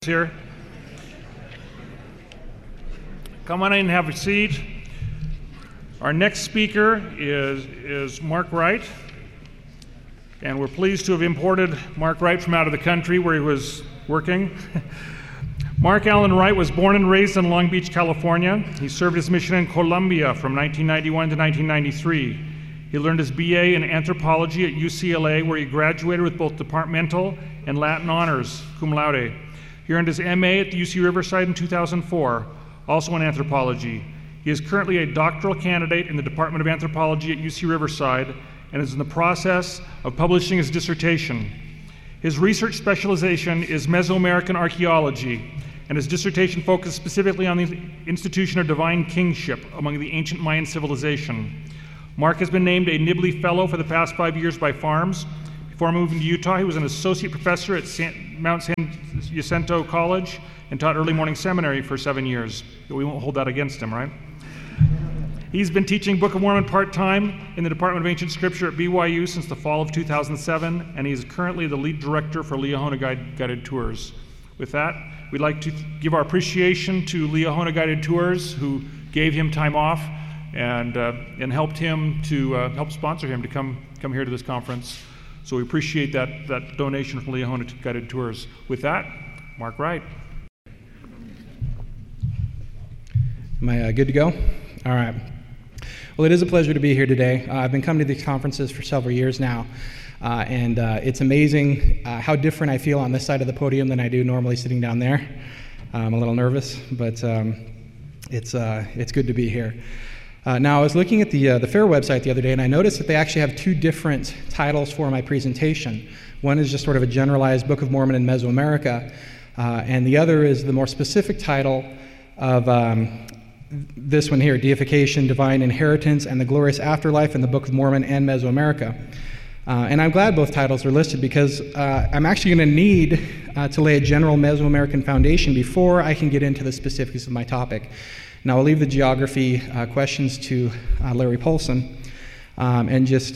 Here. Come on in and have a seat. Our next speaker is Mark Wright, and we're pleased to have imported Mark Wright from out of the country where he was working. Mark Allen Wright was born and raised in Long Beach, California. He served his mission in Colombia from 1991 to 1993. He learned his BA in anthropology at UCLA, where he graduated with both departmental and Latin honors, cum laude. He earned his MA at the UC Riverside in 2004, also in anthropology. He is currently a doctoral candidate in the Department of Anthropology at UC Riverside and is in the process of publishing his dissertation. His research specialization is Mesoamerican archaeology, and his dissertation focused specifically on the institution of divine kingship among the ancient Mayan civilization. Mark has been named a Nibley Fellow for the past 5 years by Farms. Before moving to Utah, he was an associate professor at Mount San Jacinto College and taught early morning seminary for 7 years. We won't hold that against him, right? He's been teaching Book of Mormon part-time in the Department of Ancient Scripture at BYU since the fall of 2007, and he's currently the lead director for Liahona Guided Tours. With that, we'd like to give our appreciation to Liahona Guided Tours, who gave him time off and helped him to help sponsor him to come here to this conference. So we appreciate that donation from Liahona Guided Tours. With that, Mark Wright. Am I good to go? All right. Well, it is a pleasure to be here today. I've been coming to these conferences for several years now, and it's amazing how different I feel on this side of the podium than I do normally sitting down there. I'm a little nervous, but it's good to be here. Now, I was looking at the FAIR website the other day, and I noticed that they actually have two different titles for my presentation. One is just sort of a generalized Book of Mormon in Mesoamerica, and the other is the more specific title of this one here, Deification, Divine Inheritance, and the Glorious Afterlife in the Book of Mormon and Mesoamerica. And I'm glad both titles are listed because I'm actually going to need to lay a general Mesoamerican foundation before I can get into the specifics of my topic. Now, I'll leave the geography questions to Larry Paulson and just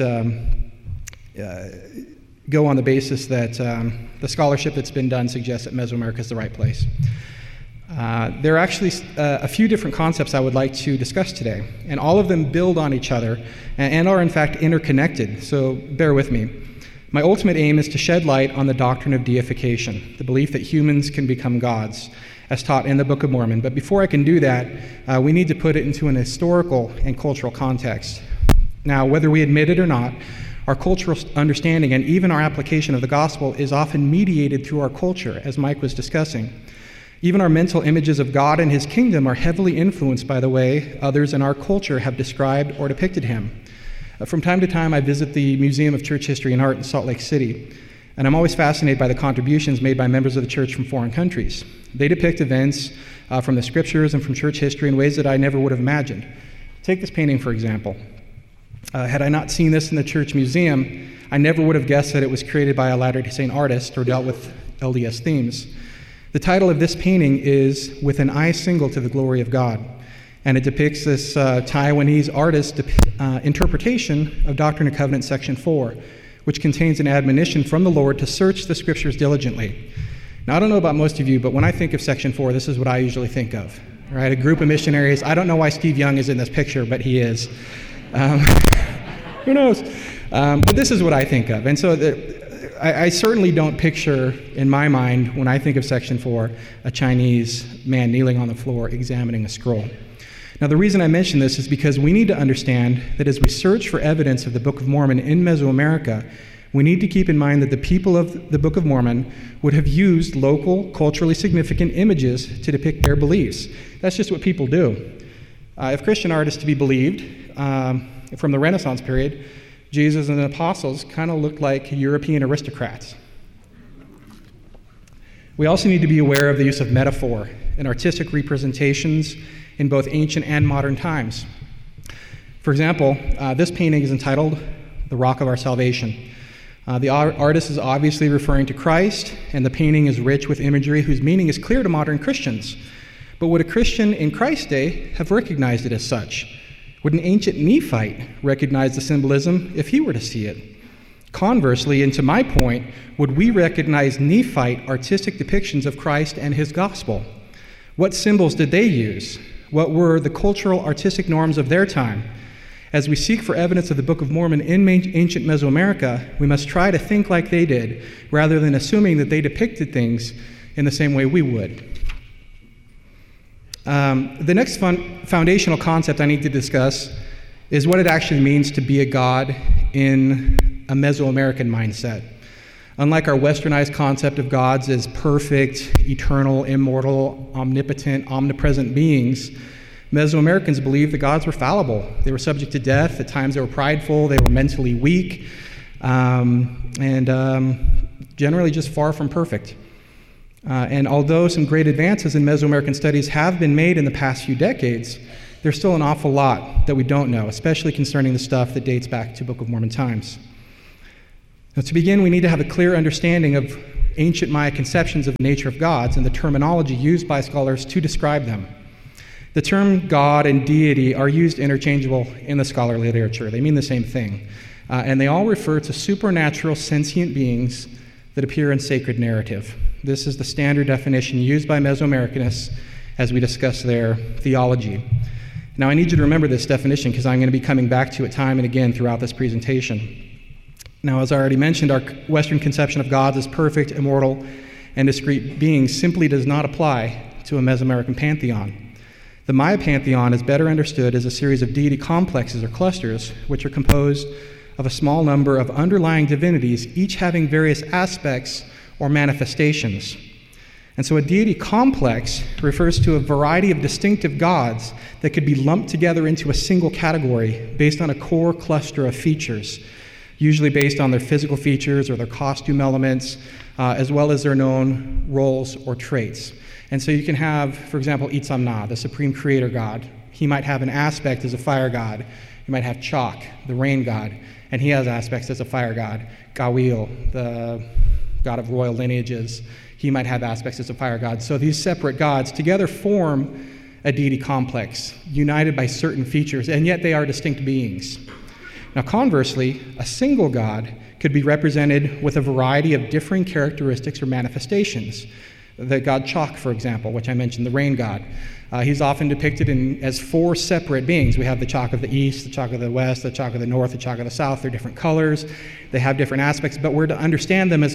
go on the basis that the scholarship that's been done suggests that Mesoamerica is the right place. There are actually a few different concepts I would like to discuss today, and all of them build on each other and are in fact interconnected, so bear with me. My ultimate aim is to shed light on the doctrine of deification, the belief that humans can become gods, as taught in the Book of Mormon. But before I can do that, we need to put it into an historical and cultural context. Now, whether we admit it or not, our cultural understanding and even our application of the gospel is often mediated through our culture, as Mike was discussing. Even our mental images of God and his kingdom are heavily influenced by the way others in our culture have described or depicted him. From time to time, I visit the Museum of Church History and Art in Salt Lake City, and I'm always fascinated by the contributions made by members of the church from foreign countries. They depict events from the scriptures and from church history in ways that I never would have imagined. Take this painting, for example. Had I not seen this in the church museum, I never would have guessed that it was created by a Latter-day Saint artist or dealt with LDS themes. The title of this painting is With an Eye Single to the Glory of God, and it depicts this Taiwanese artist's interpretation of Doctrine and Covenants, Section 4, which contains an admonition from the Lord to search the scriptures diligently. Now, I don't know about most of you, but when I think of Section 4, this is what I usually think of, right? A group of missionaries. I don't know why Steve Young is in this picture, but he is. Who knows? But this is what I think of. And so I certainly don't picture, in my mind, when I think of Section 4, a Chinese man kneeling on the floor examining a scroll. Now, the reason I mention this is because we need to understand that as we search for evidence of the Book of Mormon in Mesoamerica, we need to keep in mind that the people of the Book of Mormon would have used local, culturally significant images to depict their beliefs. That's just what people do. If Christian art is to be believed, from the Renaissance period, Jesus and the apostles kind of looked like European aristocrats. We also need to be aware of the use of metaphor and artistic representations in both ancient and modern times. For example, this painting is entitled The Rock of Our Salvation. The artist is obviously referring to Christ, and the painting is rich with imagery whose meaning is clear to modern Christians. But would a Christian in Christ's day have recognized it as such? Would an ancient Nephite recognize the symbolism if he were to see it? Conversely, and to my point, would we recognize Nephite artistic depictions of Christ and his gospel? What symbols did they use? What were the cultural artistic norms of their time? As we seek for evidence of the Book of Mormon in ancient Mesoamerica, we must try to think like they did, rather than assuming that they depicted things in the same way we would. The next foundational concept I need to discuss is what it actually means to be a god in a Mesoamerican mindset. Unlike our westernized concept of gods as perfect, eternal, immortal, omnipotent, omnipresent beings, Mesoamericans believed the gods were fallible. They were subject to death. At times they were prideful. They were mentally weak, and generally just far from perfect. And although some great advances in Mesoamerican studies have been made in the past few decades, there's still an awful lot that we don't know, especially concerning the stuff that dates back to Book of Mormon times. Now, to begin, we need to have a clear understanding of ancient Maya conceptions of the nature of gods and the terminology used by scholars to describe them. The term God and deity are used interchangeable in the scholarly literature. They mean the same thing. And they all refer to supernatural sentient beings that appear in sacred narrative. This is the standard definition used by Mesoamericanists as we discuss their theology. Now, I need you to remember this definition because I'm going to be coming back to it time and again throughout this presentation. Now, as I already mentioned, our Western conception of gods as perfect, immortal, and discrete beings simply does not apply to a Mesoamerican pantheon. The Maya pantheon is better understood as a series of deity complexes or clusters, which are composed of a small number of underlying divinities, each having various aspects or manifestations. And so a deity complex refers to a variety of distinctive gods that could be lumped together into a single category based on a core cluster of features, usually based on their physical features or their costume elements, as well as their known roles or traits. And so you can have, for example, Itzamna, the supreme creator god. He might have an aspect as a fire god. You might have Chak, the rain god, and he has aspects as a fire god. Gawil, the god of royal lineages, he might have aspects as a fire god. So these separate gods together form a deity complex, united by certain features, and yet they are distinct beings. Now, conversely, a single god could be represented with a variety of differing characteristics or manifestations. The god Chak, for example, which I mentioned, the rain god, he's often depicted as four separate beings. We have the Chak of the east, the Chak of the west, the Chak of the north, the Chak of the south. They're different colors. They have different aspects, but we're to understand them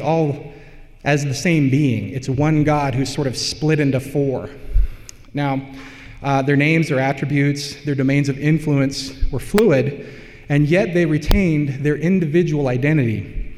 as the same being. It's one God who's sort of split into four. Now, their names, their attributes, their domains of influence were fluid, and yet they retained their individual identity.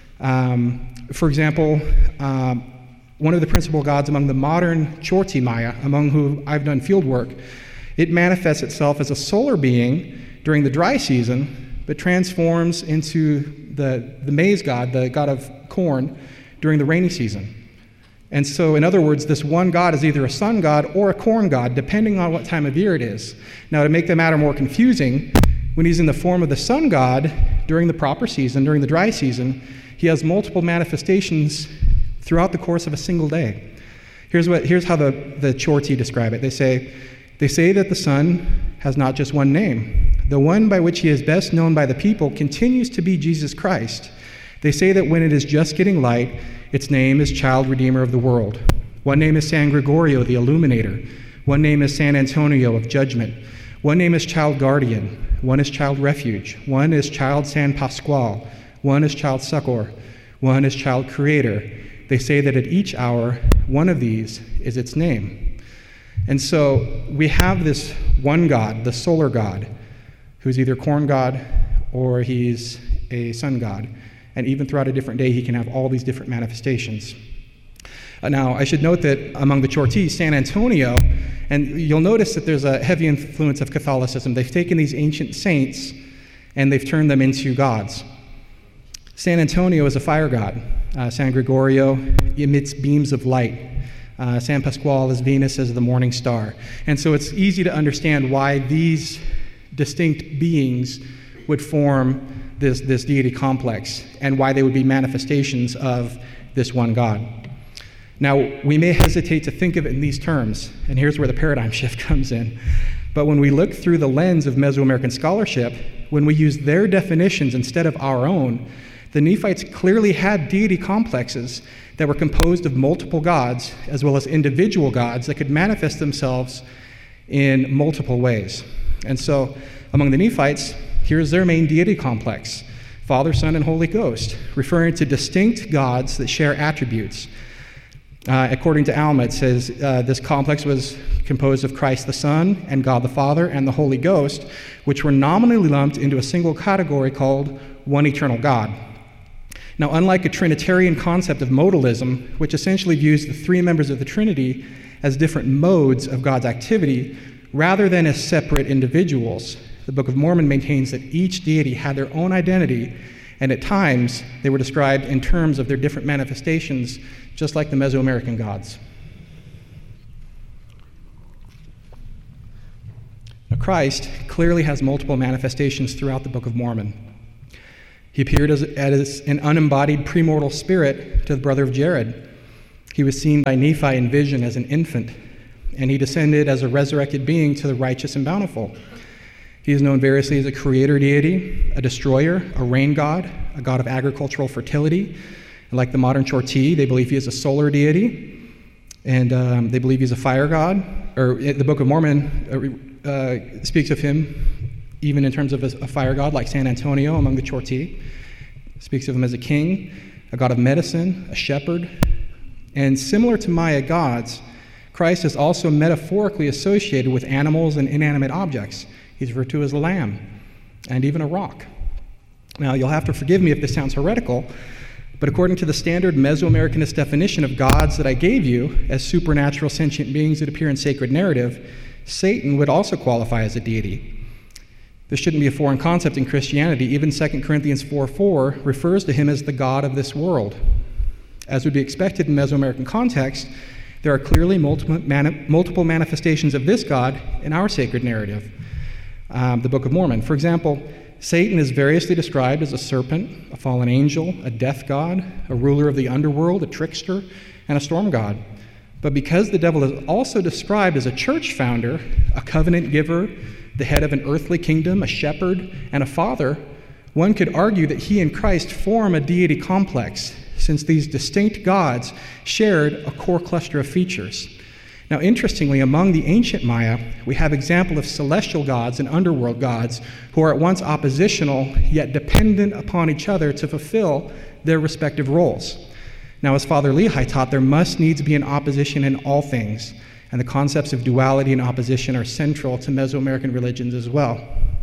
For example, one of the principal gods among the modern Chorti Maya, among whom I've done field work, it manifests itself as a solar being during the dry season, but transforms into the maize god, the god of corn, during the rainy season. And so, in other words, this one god is either a sun god or a corn god, depending on what time of year it is. Now, to make the matter more confusing, when he's in the form of the sun god during the proper season, during the dry season, he has multiple manifestations throughout the course of a single day. Here's how the Chorti describe it. They say that the sun has not just one name. The one by which he is best known by the people continues to be Jesus Christ. They say that when it is just getting light, its name is Child Redeemer of the World. One name is San Gregorio, the Illuminator. One name is San Antonio of Judgment. One name is Child Guardian. One is Child Refuge. One is Child San Pasqual. One is Child Succor. One is Child Creator. They say that at each hour, one of these is its name. And so we have this one God, the solar God, who's either corn god or he's a sun god. And even throughout a different day, he can have all these different manifestations. Now, I should note that among the Chorti, San Antonio, and you'll notice that there's a heavy influence of Catholicism. They've taken these ancient saints and they've turned them into gods. San Antonio is a fire god. San Gregorio emits beams of light. San Pasqual is Venus as the morning star. And so it's easy to understand why these distinct beings would form this deity complex and why they would be manifestations of this one God. Now, we may hesitate to think of it in these terms, and here's where the paradigm shift comes in. But when we look through the lens of Mesoamerican scholarship, when we use their definitions instead of our own, the Nephites clearly had deity complexes that were composed of multiple gods, as well as individual gods that could manifest themselves in multiple ways. And so, among the Nephites, here's their main deity complex: Father, Son, and Holy Ghost, referring to distinct gods that share attributes. According to Alma, it says this complex was composed of Christ the Son and God the Father and the Holy Ghost, which were nominally lumped into a single category called one eternal God. Now, unlike a Trinitarian concept of modalism, which essentially views the three members of the Trinity as different modes of God's activity rather than as separate individuals, the Book of Mormon maintains that each deity had their own identity, and at times they were described in terms of their different manifestations, just like the Mesoamerican gods. Now, Christ clearly has multiple manifestations throughout the Book of Mormon. He appeared as an unembodied premortal spirit to the brother of Jared. He was seen by Nephi in vision as an infant, and he descended as a resurrected being to the righteous and bountiful. He is known variously as a creator deity, a destroyer, a rain god, a god of agricultural fertility. And like the modern Chortee, they believe he is a solar deity, and they believe he's a fire god. Or the Book of Mormon speaks of him even in terms of a fire god, like San Antonio among the Chortee. Speaks of him as a king, a god of medicine, a shepherd. And similar to Maya gods, Christ is also metaphorically associated with animals and inanimate objects. He's referred to as a lamb and even a rock. Now, you'll have to forgive me if this sounds heretical, but according to the standard Mesoamericanist definition of gods that I gave you as supernatural sentient beings that appear in sacred narrative, Satan would also qualify as a deity. This shouldn't be a foreign concept in Christianity. Even 2 Corinthians 4:4 refers to him as the god of this world. As would be expected in Mesoamerican context, there are clearly multiple manifestations of this god in our sacred narrative, the Book of Mormon. For example, Satan is variously described as a serpent, a fallen angel, a death god, a ruler of the underworld, a trickster, and a storm god. But because the devil is also described as a church founder, a covenant giver, the head of an earthly kingdom, a shepherd, and a father, one could argue that he and Christ form a deity complex, since these distinct gods shared a core cluster of features. Now, interestingly, among the ancient Maya, we have example of celestial gods and underworld gods who are at once oppositional, yet dependent upon each other to fulfill their respective roles. Now, as Father Lehi taught, there must needs be an opposition in all things, and the concepts of duality and opposition are central to Mesoamerican religions as well.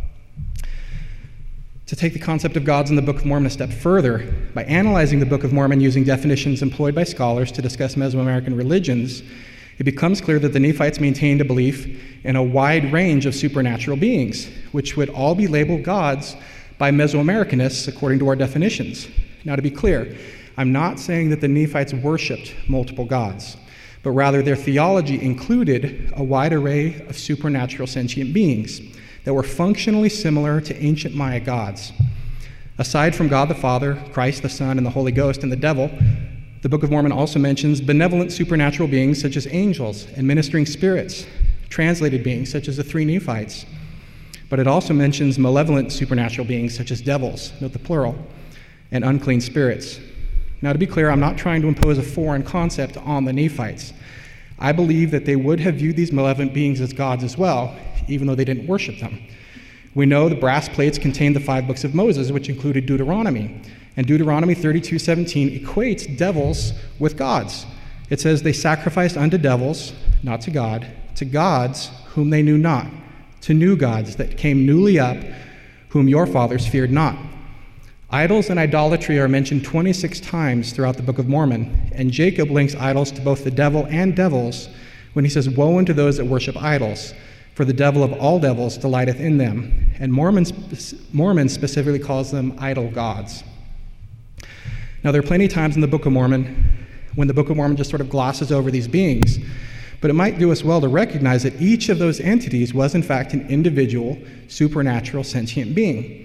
To take the concept of gods in the Book of Mormon a step further, by analyzing the Book of Mormon using definitions employed by scholars to discuss Mesoamerican religions, it becomes clear that the Nephites maintained a belief in a wide range of supernatural beings, which would all be labeled gods by Mesoamericanists according to our definitions. Now, to be clear, I'm not saying that the Nephites worshipped multiple gods, but rather their theology included a wide array of supernatural sentient beings that were functionally similar to ancient Maya gods. Aside from God the Father, Christ the Son, and the Holy Ghost, and the devil, the Book of Mormon also mentions benevolent supernatural beings such as angels and ministering spirits, translated beings such as the three Nephites. But it also mentions malevolent supernatural beings such as devils, note the plural, and unclean spirits. Now, to be clear, I'm not trying to impose a foreign concept on the Nephites. I believe that they would have viewed these malevolent beings as gods as well, even though they didn't worship them. We know the brass plates contained the 5 books of Moses, which included Deuteronomy. And Deuteronomy 32:17 equates devils with gods. It says they sacrificed unto devils, not to God, to gods whom they knew not, to new gods that came newly up, whom your fathers feared not. Idols and idolatry are mentioned 26 times throughout the Book of Mormon, and Jacob links idols to both the devil and devils when he says, "Woe unto those that worship idols, for the devil of all devils delighteth in them." And Mormon specifically calls them idol gods. Now, there are plenty of times in the Book of Mormon when the Book of Mormon just sort of glosses over these beings, but it might do us well to recognize that each of those entities was in fact an individual, supernatural, sentient being.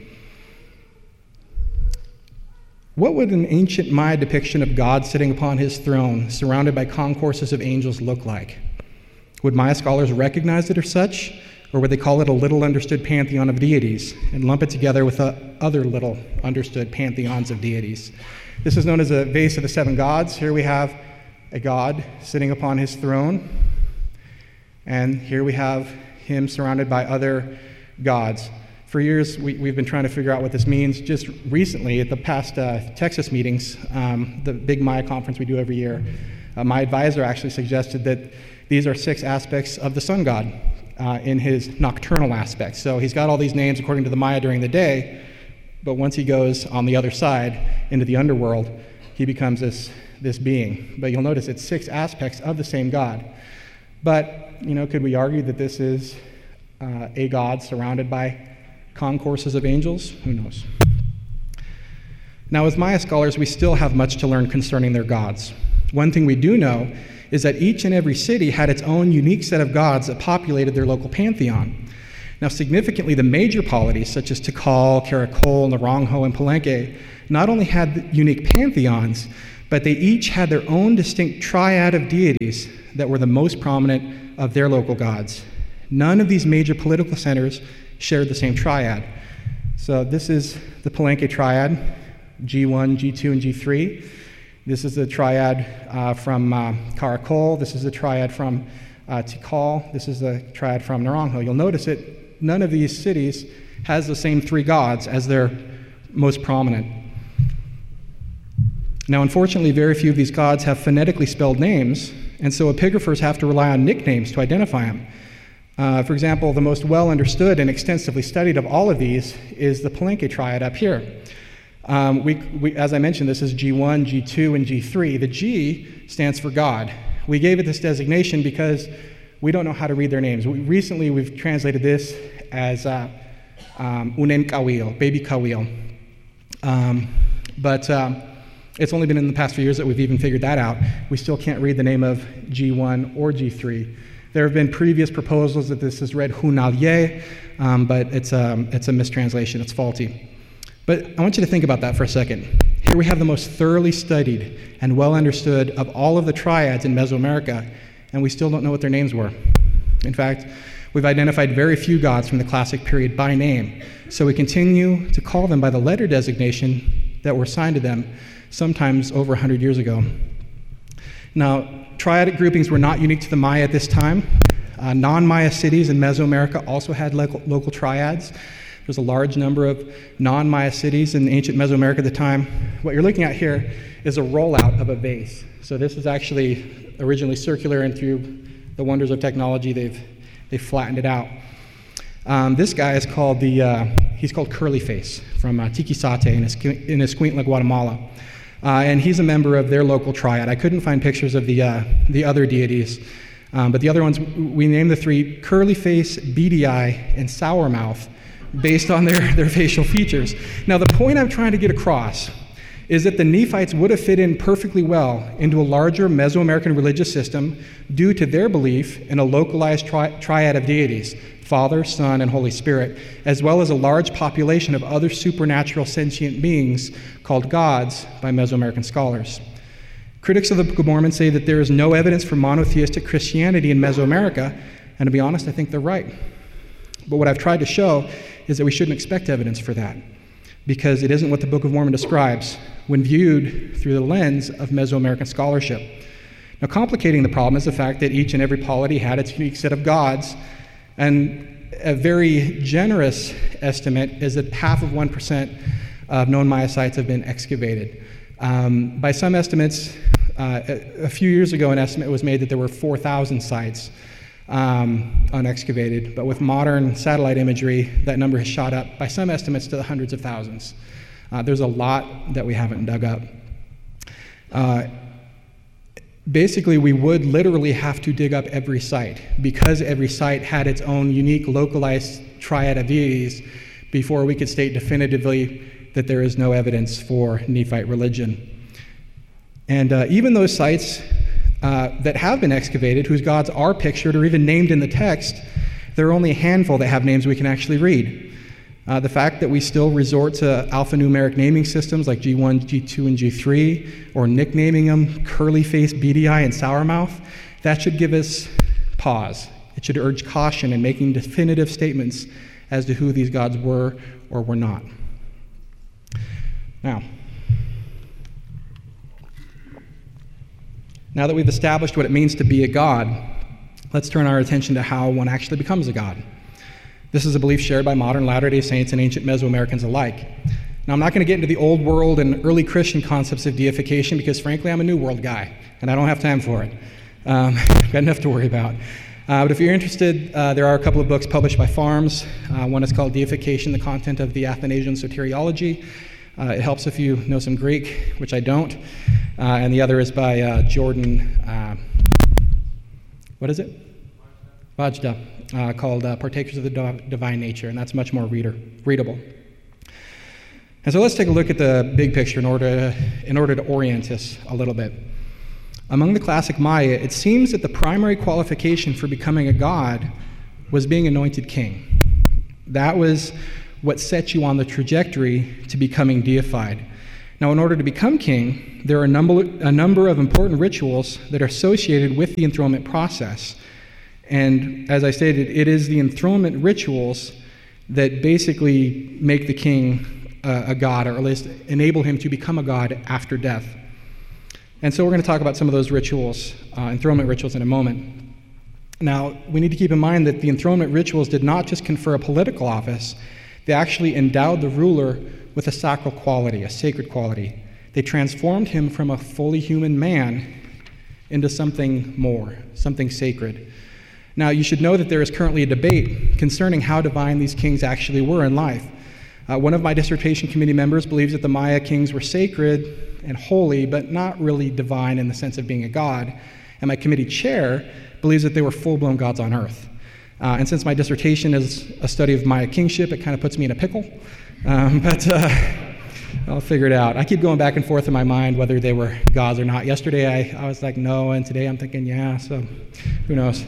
What would an ancient Maya depiction of God sitting upon his throne, surrounded by concourses of angels, look like? Would Maya scholars recognize it as such, or would they call it a little understood pantheon of deities and lump it together with other little understood pantheons of deities? This is known as a vase of the seven gods. Here we have a god sitting upon his throne, and here we have him surrounded by other gods. For years, we've been trying to figure out what this means. Just recently, at the past Texas meetings, the big Maya conference we do every year, my advisor actually suggested that these are 6 aspects of the sun god in his nocturnal aspects. So he's got all these names according to the Maya during the day, but once he goes on the other side into the underworld, he becomes this being. But you'll notice it's 6 aspects of the same god. But, could we argue that this is a god surrounded by concourses of angels? Who knows? Now, as Maya scholars, we still have much to learn concerning their gods. One thing we do know is that each and every city had its own unique set of gods that populated their local pantheon. Now, significantly, the major polities, such as Tikal, Caracol, Naranjo, and Palenque, not only had unique pantheons, but they each had their own distinct triad of deities that were the most prominent of their local gods. None of these major political centers shared the same triad. So this is the Palenque triad, G1, G2, and G3. This is the triad from Caracol. This is the triad from Tikal. This is the triad from Naranjo. You'll notice that none of these cities has the same 3 gods as their most prominent. Now, unfortunately, very few of these gods have phonetically spelled names, and so epigraphers have to rely on nicknames to identify them. For example, the most well understood and extensively studied of all of these is the Palenque triad up here. As I mentioned, this is G1, G2, and G3. The G stands for God. We gave it this designation because we don't know how to read their names. Recently, we've translated this as Unen Kawil, baby Kawil. But it's only been in the past few years that we've even figured that out. We still can't read the name of G1 or G3. There have been previous proposals that this is read Hunalye, but it's a mistranslation. It's faulty. But I want you to think about that for a second. Here we have the most thoroughly studied and well understood of all of the triads in Mesoamerica, and we still don't know what their names were. In fact, we've identified very few gods from the classic period by name, so we continue to call them by the letter designation that were assigned to them sometimes over 100 years ago. Now, triadic groupings were not unique to the Maya at this time. Non-Maya cities in Mesoamerica also had local triads. There's a large number of non-Maya cities in ancient Mesoamerica at the time. What you're looking at here is a rollout of a vase. So this is actually originally circular, and through the wonders of technology, they've flattened it out. This guy is called he's called Curly Face from Tiquisate in Escuintla, Guatemala. And he's a member of their local triad. I couldn't find pictures of the other deities, but the other ones, we named the 3 Curly Face, Beady Eye, and Sour Mouth based on their facial features. Now, the point I'm trying to get across is that the Nephites would have fit in perfectly well into a larger Mesoamerican religious system due to their belief in a localized triad of deities, Father, Son, and Holy Spirit, as well as a large population of other supernatural sentient beings called gods by Mesoamerican scholars. Critics of the Book of Mormon say that there is no evidence for monotheistic Christianity in Mesoamerica, and to be honest, I think they're right. But what I've tried to show is that we shouldn't expect evidence for that, because it isn't what the Book of Mormon describes when viewed through the lens of Mesoamerican scholarship. Now, complicating the problem is the fact that each and every polity had its unique set of gods, and a very generous estimate is that 0.5% of known Maya sites have been excavated. By some estimates, a few years ago, an estimate was made that there were 4,000 sites unexcavated, but with modern satellite imagery, that number has shot up by some estimates to the hundreds of thousands. There's a lot that we haven't dug up. Basically, we would literally have to dig up every site, because every site had its own unique localized triad of deities before we could state definitively that there is no evidence for Nephite religion. And even those sites that have been excavated, whose gods are pictured or even named in the text, there are only a handful that have names we can actually read. The fact that we still resort to alphanumeric naming systems like G1, G2, and G3, or nicknaming them Curly Face, Beady Eye, and Sour Mouth, that should give us pause. It should urge caution in making definitive statements as to who these gods were or were not. Now that we've established what it means to be a god, let's turn our attention to how one actually becomes a god. This is a belief shared by modern Latter-day Saints and ancient Mesoamericans alike. Now, I'm not going to get into the old world and early Christian concepts of deification because, frankly, I'm a New World guy, and I don't have time for it. Got enough to worry about. But if you're interested, there are a couple of books published by Farms. One is called Deification, the Content of the Athanasian Soteriology. It helps if you know some Greek, which I don't. And the other is by Jordan, what is it? Vajda, called Partakers of the Divine Nature, and that's much more readable. And so let's take a look at the big picture in order to orient us a little bit. Among the classic Maya, it seems that the primary qualification for becoming a god was being anointed king. That was what set you on the trajectory to becoming deified. Now, in order to become king, there are a number of important rituals that are associated with the enthronement process. And as I stated, it is the enthronement rituals that basically make the king a god, or at least enable him to become a god after death. And so we're going to talk about some of those rituals, enthronement rituals, in a moment. Now, we need to keep in mind that the enthronement rituals did not just confer a political office, they actually endowed the ruler with a sacral quality, a sacred quality. They transformed him from a fully human man into something more, something sacred. Now, you should know that there is currently a debate concerning how divine these kings actually were in life. One of my dissertation committee members believes that the Maya kings were sacred and holy, but not really divine in the sense of being a god. And my committee chair believes that they were full-blown gods on earth. And since my dissertation is a study of Maya kingship, it kind of puts me in a pickle. But I'll figure it out. I keep going back and forth in my mind whether they were gods or not. Yesterday I was like, no, and today I'm thinking, yeah, so who knows.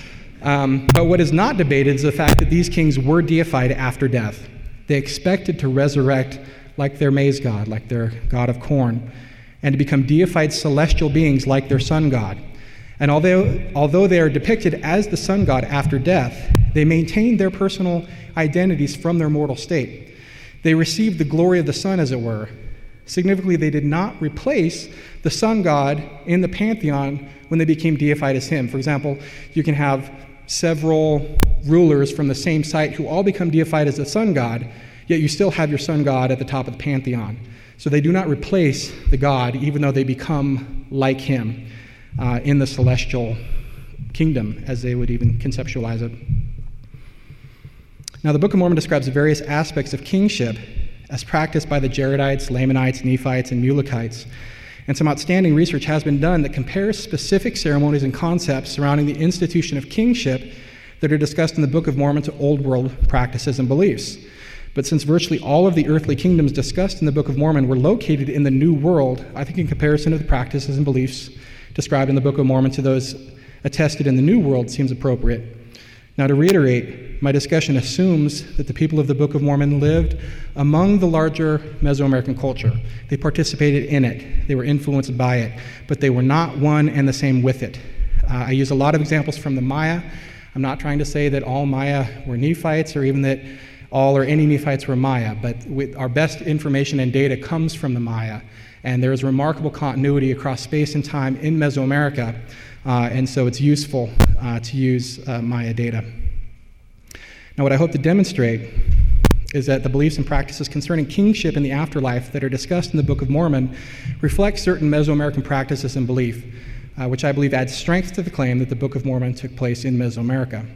But what is not debated is the fact that these kings were deified after death. They expected to resurrect like their maize god, like their god of corn, and to become deified celestial beings like their sun god. And although they are depicted as the sun god after death, they maintained their personal identities from their mortal state. They received the glory of the sun, as it were. Significantly, they did not replace the sun god in the pantheon when they became deified as him. For example, you can have several rulers from the same site who all become deified as the sun god, yet you still have your sun god at the top of the pantheon. So they do not replace the god, even though they become like him in the celestial kingdom, as they would even conceptualize it. Now, the Book of Mormon describes various aspects of kingship as practiced by the Jaredites, Lamanites, Nephites, and Mulekites. And some outstanding research has been done that compares specific ceremonies and concepts surrounding the institution of kingship that are discussed in the Book of Mormon to Old World practices and beliefs. But since virtually all of the earthly kingdoms discussed in the Book of Mormon were located in the New World, I think in comparison to the practices and beliefs described in the Book of Mormon to those attested in the New World seems appropriate. Now, to reiterate, my discussion assumes that the people of the Book of Mormon lived among the larger Mesoamerican culture. They participated in it. They were influenced by it, but they were not one and the same with it. I use a lot of examples from the Maya. I'm not trying to say that all Maya were Nephites or even that all or any Nephites were Maya, but our best information and data comes from the Maya. And there is remarkable continuity across space and time in Mesoamerica, and so it's useful to use Maya data. Now, what I hope to demonstrate is that the beliefs and practices concerning kingship in the afterlife that are discussed in the Book of Mormon reflect certain Mesoamerican practices and belief, which I believe adds strength to the claim that the Book of Mormon took place in Mesoamerica.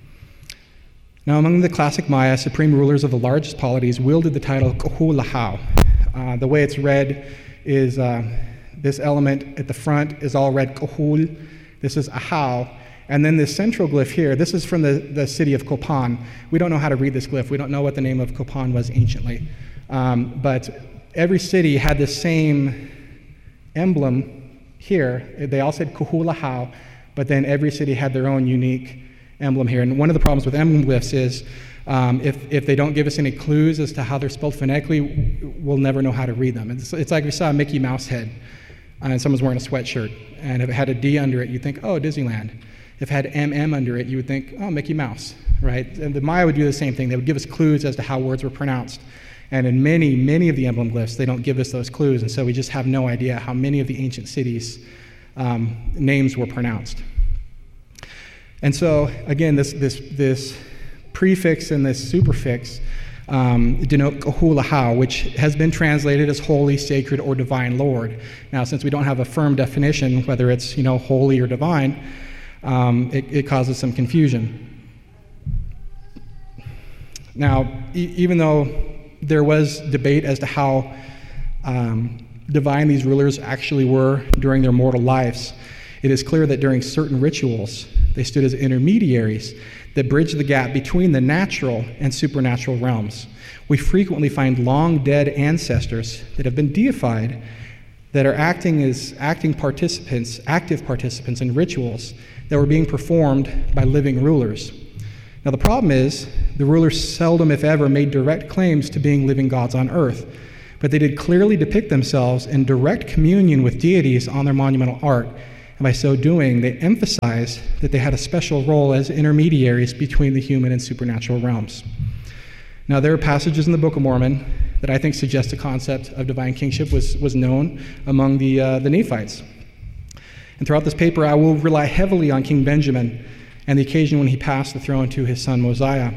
Now, among the classic Maya, supreme rulers of the largest polities wielded the title Kohulahau. The way it's read is this element at the front is all read Kohul. This is Ahau. And then this central glyph here, this is from the city of Copan. We don't know how to read this glyph. We don't know what the name of Copan was anciently. But every city had the same emblem here. They all said Kohulahau, but then every city had their own unique emblem here. And one of the problems with emblem glyphs is if they don't give us any clues as to how they're spelled phonetically, we'll never know how to read them. It's like if we saw a Mickey Mouse head and someone's wearing a sweatshirt, and if it had a D under it, you'd think, oh, Disneyland. If it had MM under it, you would think, oh, Mickey Mouse, right? And the Maya would do the same thing. They would give us clues as to how words were pronounced. And in many, many of the emblem glyphs, they don't give us those clues, and so we just have no idea how many of the ancient cities' names were pronounced. And so, again, this prefix and this suffix denote kahulaha, which has been translated as holy, sacred, or divine Lord. Now, since we don't have a firm definition, whether it's holy or divine, it causes some confusion. Now, even though there was debate as to how divine these rulers actually were during their mortal lives, it is clear that during certain rituals, they stood as intermediaries that bridged the gap between the natural and supernatural realms. We frequently find long-dead ancestors that have been deified that are active participants in rituals that were being performed by living rulers. Now, the problem is the rulers seldom, if ever, made direct claims to being living gods on earth, but they did clearly depict themselves in direct communion with deities on their monumental art. And by so doing, they emphasized that they had a special role as intermediaries between the human and supernatural realms. Now, there are passages in the Book of Mormon that I think suggest the concept of divine kingship was known among the Nephites. And throughout this paper, I will rely heavily on King Benjamin and the occasion when he passed the throne to his son Mosiah.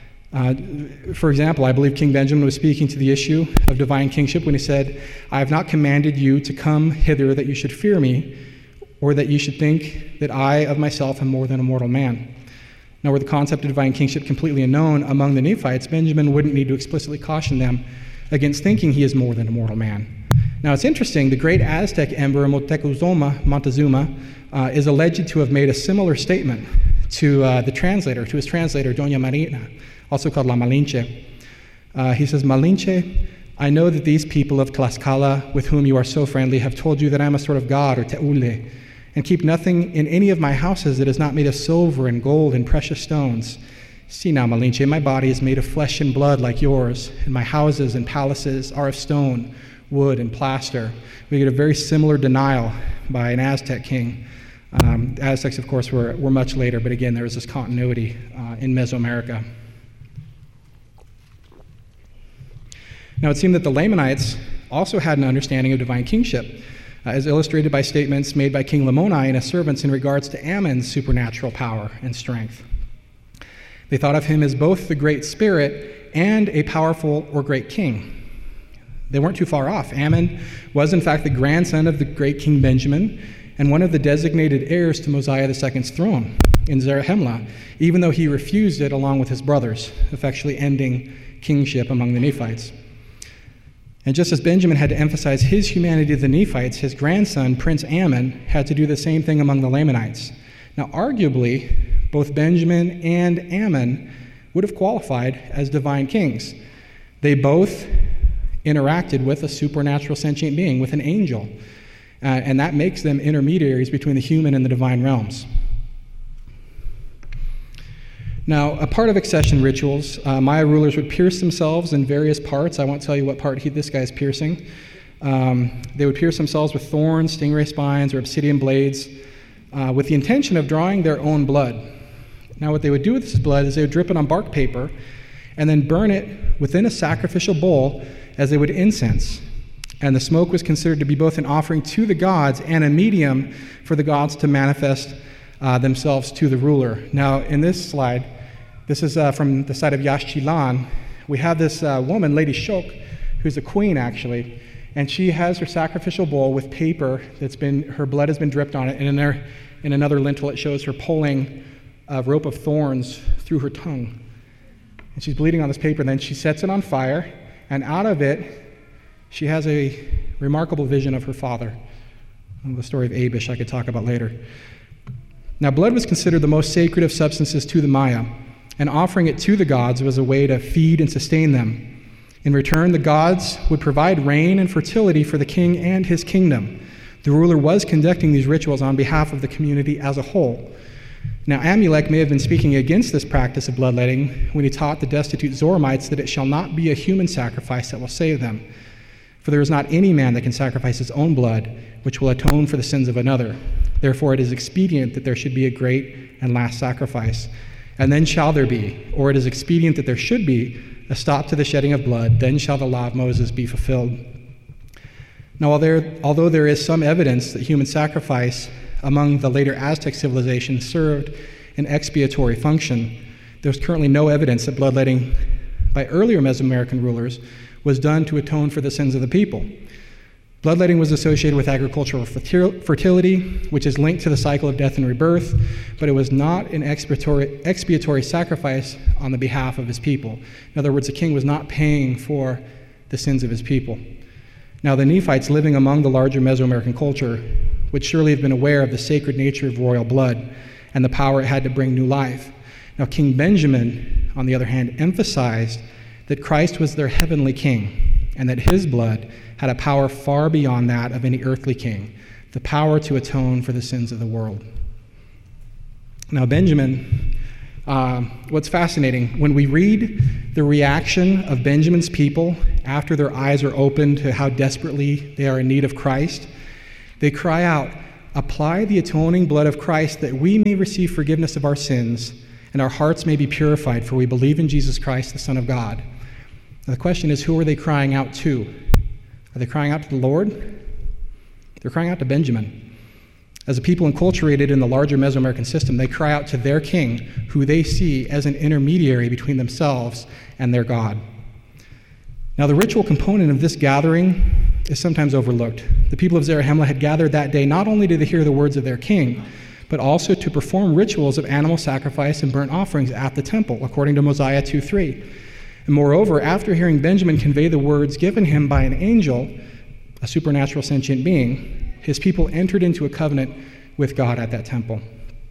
For example, I believe King Benjamin was speaking to the issue of divine kingship when he said, "I have not commanded you to come hither that you should fear me, or that you should think that I of myself am more than a mortal man." Now, were the concept of divine kingship completely unknown among the Nephites, Benjamin wouldn't need to explicitly caution them against thinking he is more than a mortal man. Now, it's interesting, the great Aztec emperor Montezuma is alleged to have made a similar statement to his translator, Doña Marina, also called La Malinche. He says, "Malinche, I know that these people of Tlaxcala, with whom you are so friendly, have told you that I am a sort of god, or teule, and keep nothing in any of my houses that is not made of silver and gold and precious stones. See now, Malinche, my body is made of flesh and blood like yours, and my houses and palaces are of stone, wood, and plaster." We get a very similar denial by an Aztec king. The Aztecs, of course, were much later, but again, there was this continuity in Mesoamerica. Now, it seemed that the Lamanites also had an understanding of divine kingship, as illustrated by statements made by King Lamoni and his servants in regards to Ammon's supernatural power and strength. They thought of him as both the Great Spirit and a powerful or great king. They weren't too far off. Ammon was, in fact, the grandson of the great King Benjamin and one of the designated heirs to Mosiah II's throne in Zarahemla, even though he refused it along with his brothers, effectually ending kingship among the Nephites. And just as Benjamin had to emphasize his humanity to the Nephites, his grandson, Prince Ammon, had to do the same thing among the Lamanites. Now, arguably, both Benjamin and Ammon would have qualified as divine kings. They both interacted with a supernatural sentient being, with an angel, and that makes them intermediaries between the human and the divine realms. Now, a part of accession rituals, Maya rulers would pierce themselves in various parts. I won't tell you what part this guy's piercing. They would pierce themselves with thorns, stingray spines, or obsidian blades with the intention of drawing their own blood. Now, what they would do with this blood is they would drip it on bark paper and then burn it within a sacrificial bowl as they would incense. And the smoke was considered to be both an offering to the gods and a medium for the gods to manifest themselves to the ruler. Now, in this slide, this is from the side of Yaxchilan. We have this woman, Lady Shok, who's a queen, actually, and she has her sacrificial bowl with paper her blood has been dripped on it, and in another lintel it shows her pulling a rope of thorns through her tongue. And she's bleeding on this paper, and then she sets it on fire, and out of it, she has a remarkable vision of her father. And the story of Abish I could talk about later. Now, blood was considered the most sacred of substances to the Maya, and offering it to the gods was a way to feed and sustain them. In return, the gods would provide rain and fertility for the king and his kingdom. The ruler was conducting these rituals on behalf of the community as a whole. Now, Amulek may have been speaking against this practice of bloodletting when he taught the destitute Zoramites that it shall not be a human sacrifice that will save them. For there is not any man that can sacrifice his own blood, which will atone for the sins of another. Therefore, it is expedient that there should be a great and last sacrifice. And then shall there be, or it is expedient that there should be, a stop to the shedding of blood, then shall the law of Moses be fulfilled. Now, although there is some evidence that human sacrifice among the later Aztec civilization served an expiatory function, there's currently no evidence that bloodletting by earlier Mesoamerican rulers was done to atone for the sins of the people. Bloodletting was associated with agricultural fertility, which is linked to the cycle of death and rebirth, but it was not an expiatory sacrifice on the behalf of his people. In other words, the king was not paying for the sins of his people. Now, the Nephites living among the larger Mesoamerican culture would surely have been aware of the sacred nature of royal blood and the power it had to bring new life. Now, King Benjamin, on the other hand, emphasized that Christ was their heavenly king and that his blood had a power far beyond that of any earthly king, the power to atone for the sins of the world. Now, Benjamin, what's fascinating, when we read the reaction of Benjamin's people after their eyes are opened to how desperately they are in need of Christ, they cry out, "Apply the atoning blood of Christ that we may receive forgiveness of our sins and our hearts may be purified, for we believe in Jesus Christ, the Son of God." Now, the question is, who are they crying out to? Are they crying out to the Lord? They're crying out to Benjamin. As a people enculturated in the larger Mesoamerican system, they cry out to their king, who they see as an intermediary between themselves and their God. Now, the ritual component of this gathering is sometimes overlooked. The people of Zarahemla had gathered that day not only to hear the words of their king, but also to perform rituals of animal sacrifice and burnt offerings at the temple, according to Mosiah 2:3. And moreover, after hearing Benjamin convey the words given him by an angel, a supernatural sentient being, his people entered into a covenant with God at that temple.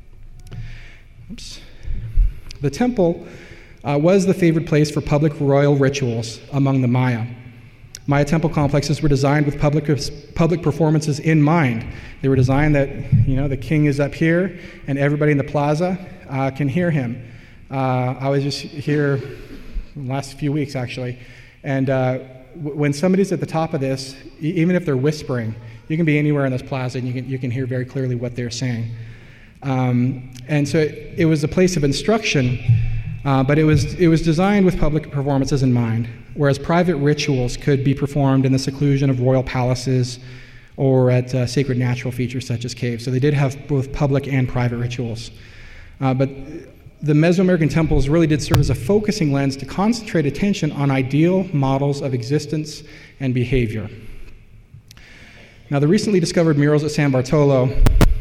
The temple was the favored place for public royal rituals among the Maya. Maya temple complexes were designed with public performances in mind. They were designed that, the king is up here and everybody in the plaza can hear him. I was just here the last few weeks, actually, and when somebody's at the top of this, even if they're whispering, you can be anywhere in this plaza and you can hear very clearly what they're saying. And so it was a place of instruction, but it was designed with public performances in mind, whereas private rituals could be performed in the seclusion of royal palaces or at sacred natural features such as caves. So they did have both public and private rituals. But the Mesoamerican temples really did serve as a focusing lens to concentrate attention on ideal models of existence and behavior. Now, the recently discovered murals at San Bartolo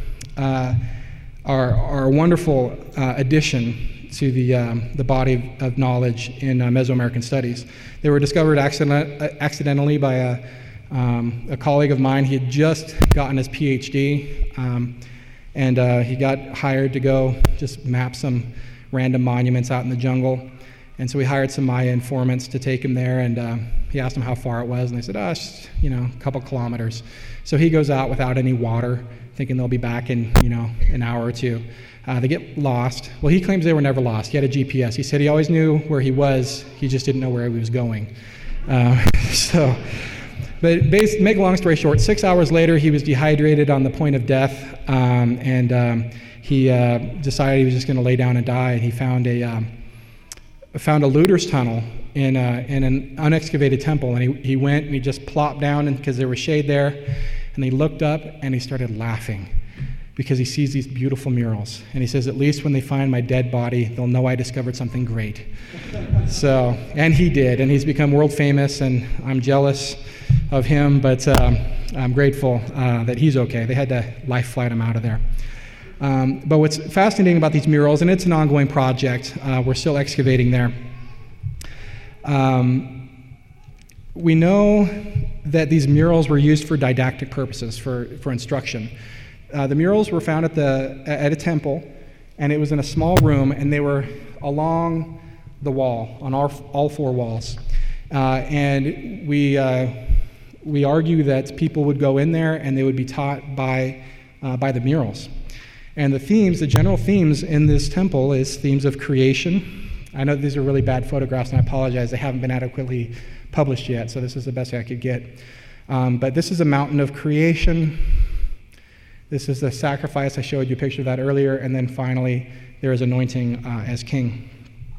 are a wonderful addition to the body of knowledge in Mesoamerican studies. They were discovered accidentally by a colleague of mine. He had just gotten his PhD, and he got hired to go just map some random monuments out in the jungle. And so we hired some Maya informants to take him there, and he asked them how far it was, and they said, it's just, a couple kilometers. So he goes out without any water, thinking they'll be back in, an hour or two. They get lost. Well, he claims they were never lost. He had a GPS. He said he always knew where he was. He just didn't know where he was going. But make a long story short, 6 hours later, he was dehydrated on the point of death, and he decided he was just going to lay down and die. And he found a looter's tunnel in an unexcavated temple, and he went and he just plopped down because there was shade there, and he looked up and he started laughing because he sees these beautiful murals. And he says, at least when they find my dead body, they'll know I discovered something great. And he did, and he's become world famous, and I'm jealous of him, but I'm grateful that he's okay. They had to life flight him out of there. But what's fascinating about these murals, and it's an ongoing project, we're still excavating there. We know that these murals were used for didactic purposes, for instruction. The murals were found at a temple, and it was in a small room, and they were along the wall, on all four walls. And we argue that people would go in there and they would be taught by the murals. And the general themes in this temple is themes of creation. I know these are really bad photographs, and I apologize, they haven't been adequately published yet, so this is the best I could get. But this is a mountain of creation, This is the sacrifice. I showed you a picture of that earlier. And then finally, there is anointing as king.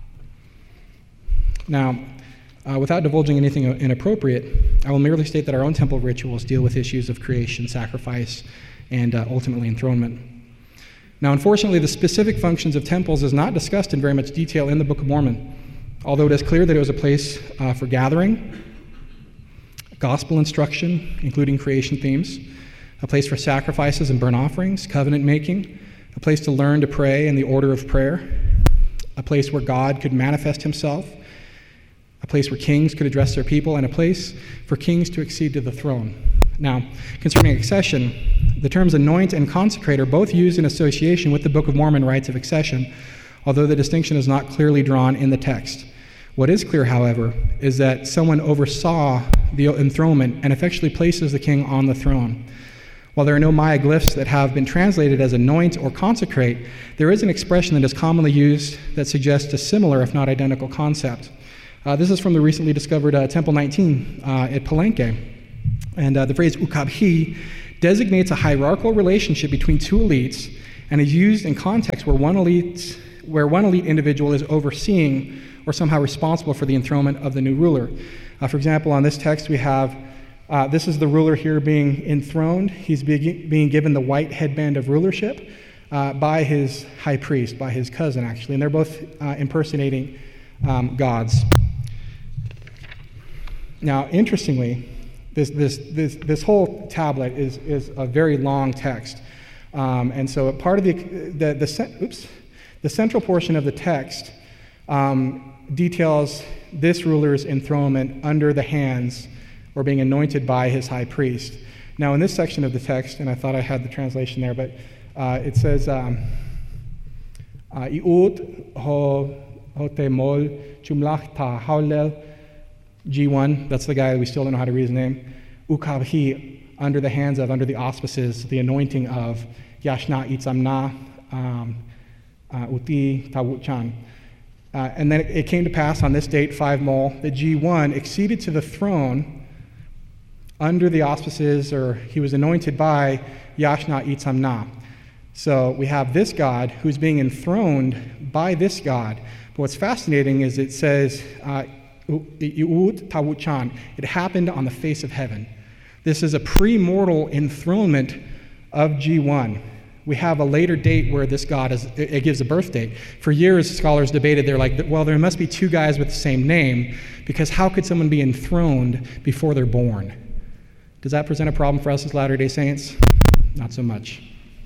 Now, without divulging anything inappropriate, I will merely state that our own temple rituals deal with issues of creation, sacrifice, and ultimately enthronement. Now, unfortunately, the specific functions of temples is not discussed in very much detail in the Book of Mormon, although it is clear that it was a place for gathering, gospel instruction, including creation themes, a place for sacrifices and burnt offerings, covenant making, a place to learn to pray in the order of prayer, a place where God could manifest himself, a place where kings could address their people, and a place for kings to accede to the throne. Now, concerning accession, the terms anoint and consecrate are both used in association with the Book of Mormon rites of accession, although the distinction is not clearly drawn in the text. What is clear, however, is that someone oversaw the enthronement and effectually places the king on the throne. While there are no Maya glyphs that have been translated as anoint or consecrate, there is an expression that is commonly used that suggests a similar, if not identical, concept. This is from the recently discovered Temple 19 at Palenque. And the phrase ukabhi designates a hierarchical relationship between two elites and is used in context where one elite individual is overseeing or somehow responsible for the enthronement of the new ruler. For example, on this text we have, this is the ruler here being enthroned. He's being given the white headband of rulership by his high priest, by his cousin actually, and they're both impersonating gods. Now, interestingly, this whole tablet is a very long text, and so part of the central portion of the text details this ruler's enthronement under the hands or being anointed by his high priest. Now, in this section of the text, and I thought I had the translation there, but it says, "Iut ho temol chumlachta haulel." G1, that's the guy we still don't know how to read his name. Ukabhi, under the auspices, the anointing of Yashna Itzamna Uti Tawuchan. And then it came to pass on this date, 5 Mol, that G1 acceded to the throne under the auspices, or he was anointed by Yashna Itzamna. So we have this God who's being enthroned by this God. But what's fascinating is it says, it happened on the face of heaven. This is a pre-mortal enthronement of G1. We have a later date where this god it gives a birth date. For years, scholars debated, they're like, well, there must be two guys with the same name, because how could someone be enthroned before they're born? Does that present a problem for us as Latter-day Saints? Not so much.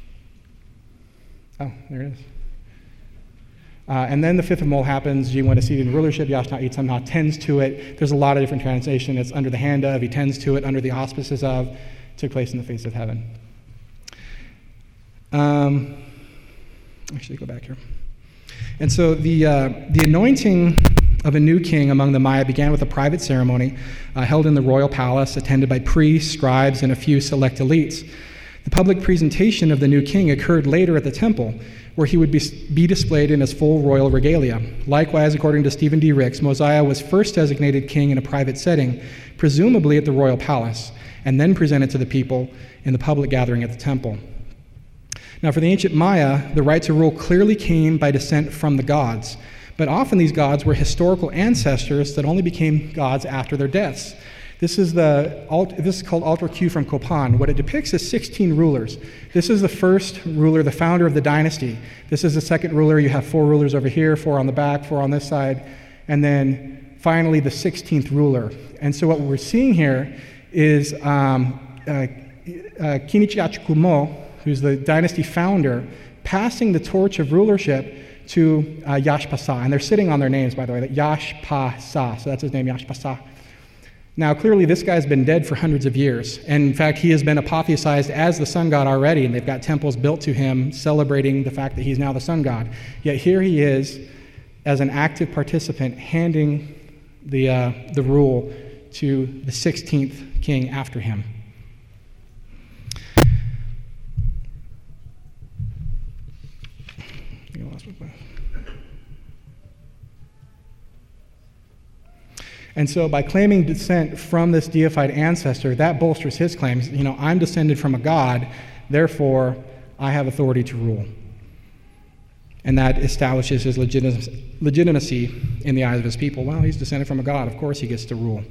Oh, there it is. And then the 5th of Mol happens. G1 is seated in rulership. Yashna Itzamna tends to it. There's a lot of different translations. It's under the hand of, he tends to it, under the auspices of, took place in the face of heaven. Actually, go back here. And so the anointing of a new king among the Maya began with a private ceremony held in the royal palace, attended by priests, scribes, and a few select elites. The public presentation of the new king occurred later at the temple, where he would be displayed in his full royal regalia. Likewise, according to Stephen D. Ricks, Mosiah was first designated king in a private setting, presumably at the royal palace, and then presented to the people in the public gathering at the temple. Now, for the ancient Maya, the right to rule clearly came by descent from the gods, but often these gods were historical ancestors that only became gods after their deaths. This is called Altar Q from Copan. What it depicts is 16 rulers. This is the first ruler, the founder of the dynasty. This is the second ruler. You have 4 rulers over here, 4 on the back, 4 on this side, and then finally the 16th ruler. And so what we're seeing here is Kinichiachikumo, who's the dynasty founder, passing the torch of rulership to Yashpasa. And they're sitting on their names, by the way, that Yashpasa. So that's his name, Yashpasa. Now, clearly, this guy's been dead for hundreds of years. And in fact, he has been apotheosized as the sun god already, and they've got temples built to him celebrating the fact that he's now the sun god. Yet here he is, as an active participant, handing the rule to the 16th king after him. And so by claiming descent from this deified ancestor, that bolsters his claims. I'm descended from a god. Therefore, I have authority to rule. And that establishes his legitimacy in the eyes of his people. Well, he's descended from a god. Of course he gets to rule.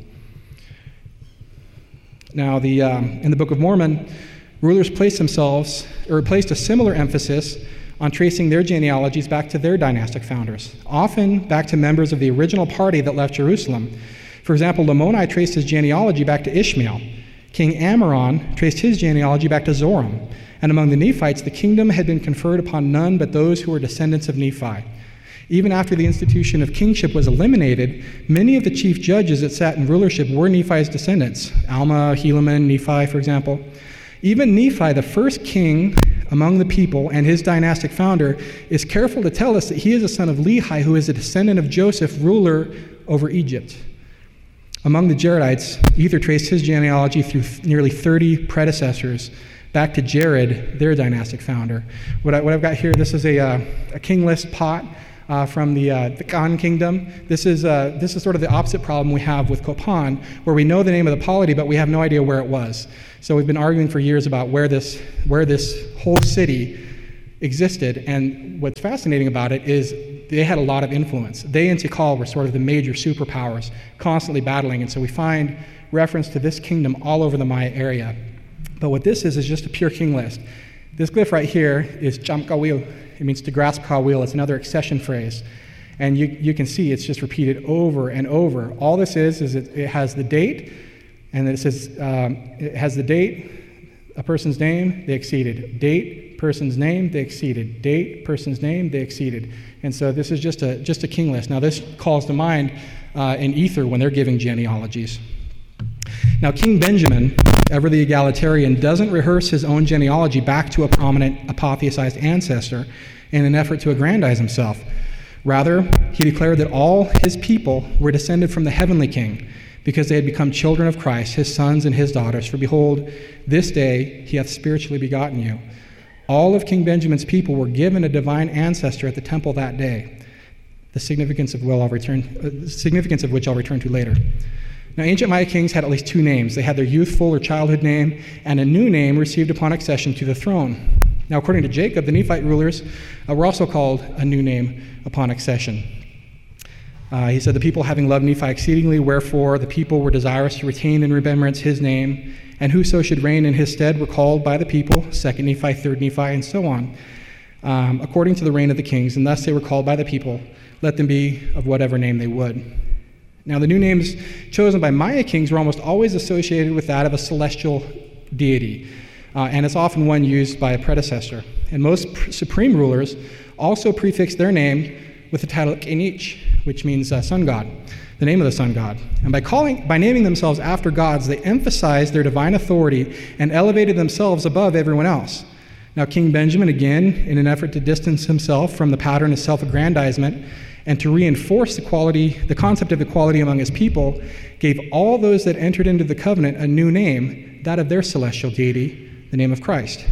Now, in the Book of Mormon, rulers placed a similar emphasis on tracing their genealogies back to their dynastic founders, often back to members of the original party that left Jerusalem. For example, Lamoni traced his genealogy back to Ishmael. King Ammoron traced his genealogy back to Zoram. And among the Nephites, the kingdom had been conferred upon none but those who were descendants of Nephi. Even after the institution of kingship was eliminated, many of the chief judges that sat in rulership were Nephi's descendants. Alma, Helaman, Nephi, for example. Even Nephi, the first king among the people and his dynastic founder, is careful to tell us that he is a son of Lehi, who is a descendant of Joseph, ruler over Egypt. Among the Jaredites, Ether traced his genealogy through nearly 30 predecessors back to Jared, their dynastic founder. What I've got here, this is a king list pot from the Khan kingdom. This is sort of the opposite problem we have with Copan, where we know the name of the polity, but we have no idea where it was. So we've been arguing for years about where this whole city existed, and what's fascinating about it is they had a lot of influence. They and Tikal were sort of the major superpowers, constantly battling, and so we find reference to this kingdom all over the Maya area. But what this is just a pure king list. This glyph right here is Chamkawil. It means to grasp Kawil. It's another accession phrase. And you can see it's just repeated over and over. All this is it has the date, and it says it has the date, a person's name, they exceeded. Date, person's name, they exceeded. Date, person's name, they exceeded. And so this is just a king list. Now this calls to mind in Ether when they're giving genealogies. Now King Benjamin, ever the egalitarian, doesn't rehearse his own genealogy back to a prominent apotheosized ancestor in an effort to aggrandize himself. Rather, he declared that all his people were descended from the heavenly king, because they had become children of Christ, his sons and his daughters. For behold, this day he hath spiritually begotten you. All of King Benjamin's people were given a divine ancestor at the temple that day, the significance of which I'll return to later. Now, ancient Maya kings had at least two names. They had their youthful or childhood name and a new name received upon accession to the throne. Now, according to Jacob, the Nephite rulers were also called a new name upon accession. He said, the people having loved Nephi exceedingly, wherefore the people were desirous to retain in remembrance his name, and whoso should reign in his stead were called by the people, 2nd Nephi, 3rd Nephi, and so on, according to the reign of the kings, and thus they were called by the people, let them be of whatever name they would. Now, the new names chosen by Maya kings were almost always associated with that of a celestial deity, and it's often one used by a predecessor. And most supreme rulers also prefix their name with the title Kenich, which means sun god, the name of the sun god. And by naming themselves after gods, they emphasized their divine authority and elevated themselves above everyone else. Now, King Benjamin, again, in an effort to distance himself from the pattern of self-aggrandizement and to reinforce the concept of equality among his people, gave all those that entered into the covenant a new name, that of their celestial deity, the name of Christ.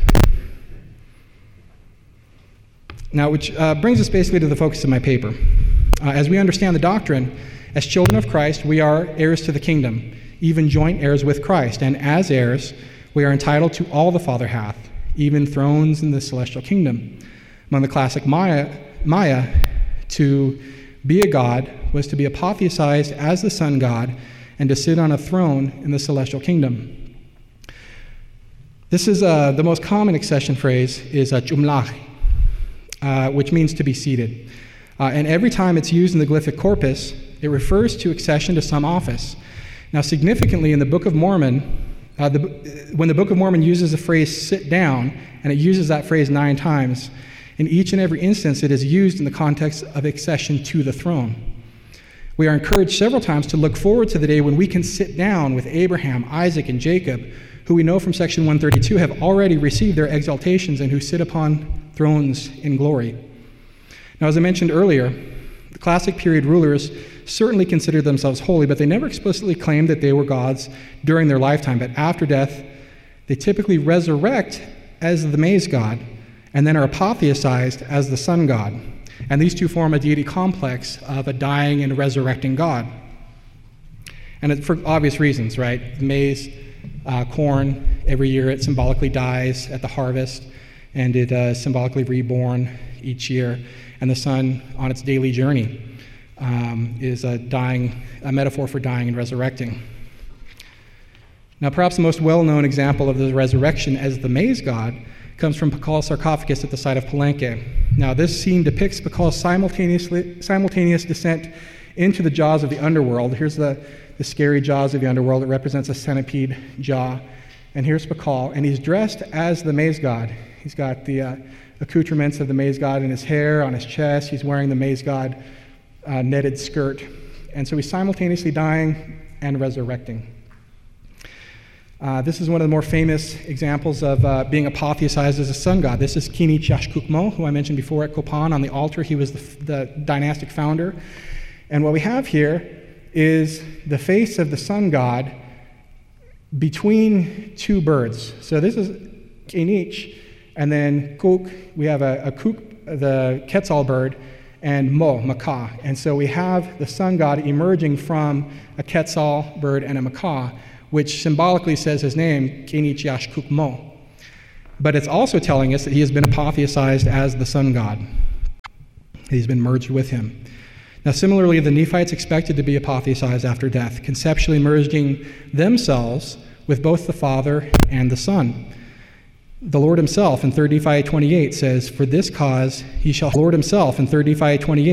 Now, which brings us basically to the focus of my paper. As we understand the doctrine, as children of Christ, we are heirs to the kingdom, even joint heirs with Christ, and as heirs, we are entitled to all the Father hath, even thrones in the celestial kingdom. Among the classic Maya, to be a god was to be apotheosized as the sun god and to sit on a throne in the celestial kingdom. This is the most common accession phrase is chumlach, which means to be seated. And every time it's used in the glyphic corpus, it refers to accession to some office. Now, significantly, in the Book of Mormon, when the Book of Mormon uses the phrase sit down, and it uses that phrase 9 times, in each and every instance it is used in the context of accession to the throne. We are encouraged several times to look forward to the day when we can sit down with Abraham, Isaac, and Jacob, who we know from section 132 have already received their exaltations and who sit upon thrones in glory. Now, as I mentioned earlier, the classic period rulers certainly considered themselves holy, but they never explicitly claimed that they were gods during their lifetime. But after death, they typically resurrect as the maize god and then are apotheosized as the sun god. And these two form a deity complex of a dying and resurrecting god. And it's for obvious reasons, right? The maize corn. Every year it symbolically dies at the harvest, and it is symbolically reborn each year. And the sun on its daily journey is a metaphor for dying and resurrecting. Now, perhaps the most well-known example of the resurrection as the maize god comes from Pakal's sarcophagus at the site of Palenque. Now, this scene depicts Pakal's simultaneous descent into the jaws of the underworld. Here's the scary jaws of the underworld. It represents a centipede jaw. And here's Pakal, and he's dressed as the maize god. He's got the accoutrements of the maize god in his hair, on his chest. He's wearing the maize god netted skirt. And so he's simultaneously dying and resurrecting. This is one of the more famous examples of being apotheosized as a sun god. This is Kinich Yashkukmo, who I mentioned before at Copan on the altar. He was the dynastic founder. And what we have here is the face of the sun god between two birds. So this is Kinich, and then Kuk, we have a Kuk, the Quetzal bird, and Mo, macaw. And so we have the sun god emerging from a Quetzal bird and a macaw, which symbolically says his name, Kinich Yashkukmo. But it's also telling us that he has been apotheosized as the sun god. He's been merged with him. Now, similarly, the Nephites expected to be apotheosized after death, conceptually merging themselves with both the Father and the Son. The Lord himself in 3 Nephi 8:28 says, "For this cause he shall..." Lord himself in 3 Nephi 8:28